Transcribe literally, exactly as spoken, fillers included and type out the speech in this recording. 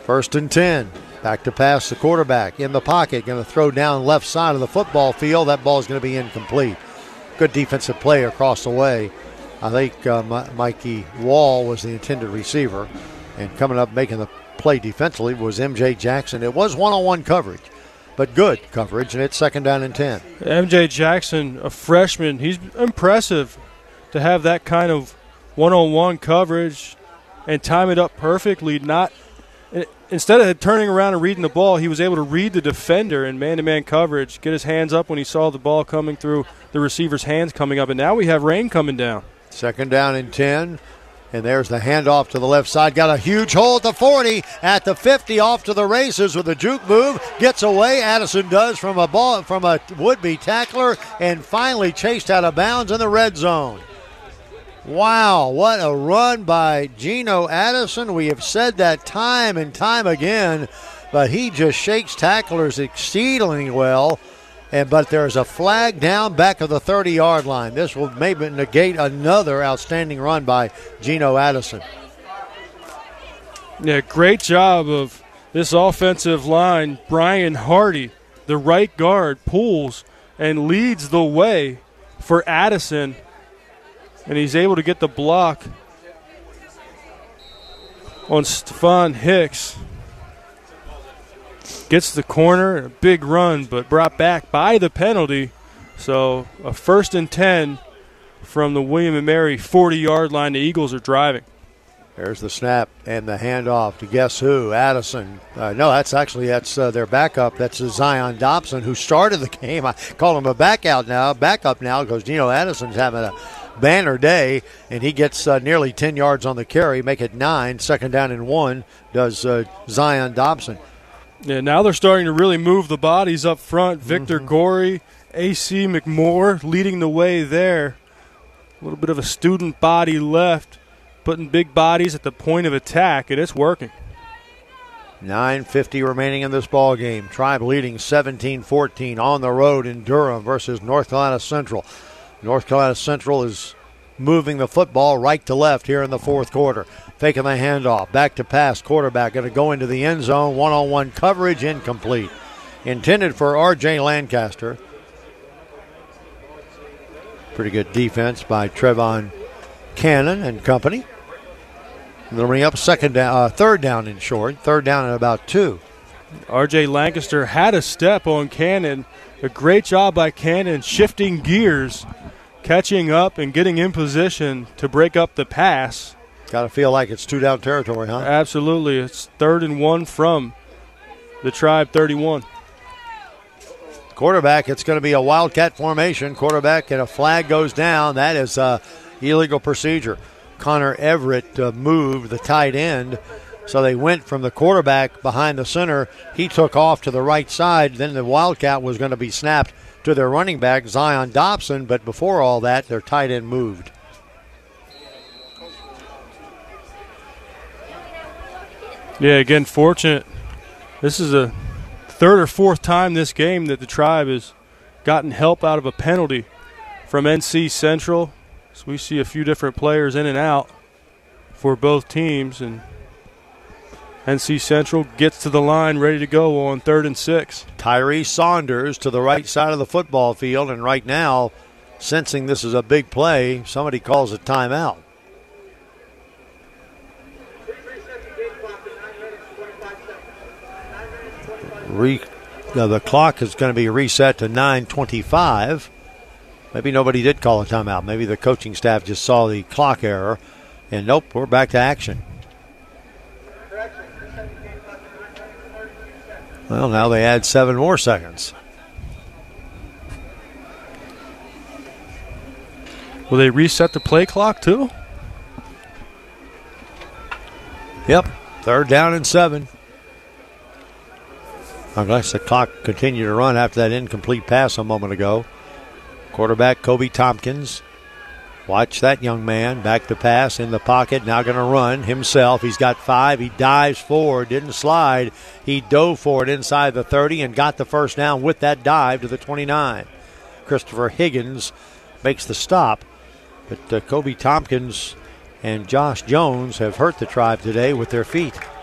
First and ten. Back to pass the quarterback in the pocket. Going to throw down left side of the football field. That ball is going to be incomplete. Good defensive play across the way. I think uh, M- Mikey Wall was the intended receiver. And coming up making the play defensively was M J Jackson. It was one-on-one coverage, but good coverage, and it's second down and ten. M J Jackson, a freshman, he's impressive to have that kind of one-on-one coverage and time it up perfectly. Not Instead of turning around and reading the ball, he was able to read the defender in man-to-man coverage, get his hands up when he saw the ball coming through the receiver's hands coming up, and now we have rain coming down. Second down and ten. And there's the handoff to the left side. Got a huge hole at the forty, at the fifty, off to the races with a juke move. Gets away. Addison does from a ball from a would-be tackler, and finally chased out of bounds in the red zone. Wow, what a run by Geno Addison. We have said that time and time again, but he just shakes tacklers exceedingly well. And, but there's a flag down back of the thirty-yard line. This will maybe negate another outstanding run by Geno Addison. Yeah, great job of this offensive line. Brian Hardy, the right guard, pulls and leads the way for Addison. And he's able to get the block on Stephon Hicks. Gets the corner, a big run, but brought back by the penalty. So a first and ten from the William and Mary forty-yard line. The Eagles are driving. There's the snap and the handoff to guess who? Addison. Uh, no, that's actually that's uh, their backup. That's uh, Zion Dobson, who started the game. I call him a back out now, backup now, because Geno Addison's having a banner day, and he gets uh, nearly ten yards on the carry, make it nine. Second down and one does uh, Zion Dobson. Yeah, now they're starting to really move the bodies up front. Victor mm-hmm. Gorey, A C McMoore leading the way there. A little bit of a student body left, putting big bodies at the point of attack, and it's working. nine fifty remaining in this ball game. Tribe leading seventeen fourteen on the road in Durham versus North Carolina Central. North Carolina Central is moving the football right to left here in the fourth quarter. Faking the handoff. Back to pass. Quarterback going to go into the end zone. One-on-one coverage incomplete. Intended for R J Lancaster. Pretty good defense by Trevon Cannon and company. And they'll bring up second down, uh, third down in short. Third down at about two. R J Lancaster had a step on Cannon. A great job by Cannon shifting gears, catching up and getting in position to break up the pass. Got to feel like it's two-down territory, huh? Absolutely. It's third and one from the Tribe thirty-one. Quarterback, it's going to be a Wildcat formation. Quarterback and a flag goes down. That is uh, illegal procedure. Connor Everett uh, moved the tight end. So they went from the quarterback behind the center. He took off to the right side. Then the Wildcat was going to be snapped to their running back, Zion Dobson. But before all that, their tight end moved. Yeah, again, fortunate. This is a third or fourth time this game that the Tribe has gotten help out of a penalty from N C Central. So we see a few different players in and out for both teams, and N C Central gets to the line ready to go on third and six. Tyree Saunders to the right side of the football field, and right now, sensing this is a big play, somebody calls a timeout. Re- now the clock is going to be reset to nine twenty-five. Maybe nobody did call a timeout. Maybe the coaching staff just saw the clock error. And nope, we're back to action. Well, now they add seven more seconds. Will they reset the play clock too? Yep, third down and seven. Unless the clock continued to run after that incomplete pass a moment ago. Quarterback Kobe Tompkins. Watch that young man. Back to pass in the pocket. Now going to run himself. He's got five. He dives forward. Didn't slide. He dove forward inside the thirty and got the first down with that dive to the twenty-nine. Christopher Higgins makes the stop. But uh, Kobe Tompkins and Josh Jones have hurt the Tribe today with their feet.